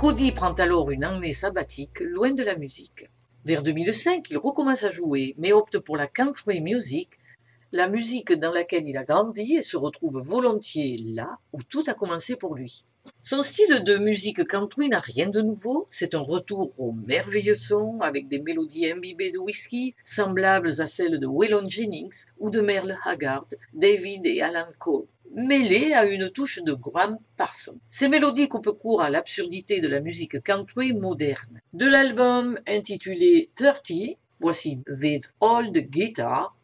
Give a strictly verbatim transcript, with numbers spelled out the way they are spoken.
Cody prend alors une année sabbatique, loin de la musique. Vers deux mille cinq, il recommence à jouer, mais opte pour la country music, la musique dans laquelle il a grandi et se retrouve volontiers là où tout a commencé pour lui. Son style de musique country n'a rien de nouveau, c'est un retour au merveilleux son avec des mélodies imbibées de whisky, semblables à celles de Waylon Jennings ou de Merle Haggard, David et Alan Cole, mêlées à une touche de Graham Parsons. Ces mélodies coupent court à l'absurdité de la musique country moderne. De l'album intitulé thirty, voici This Old Guitar,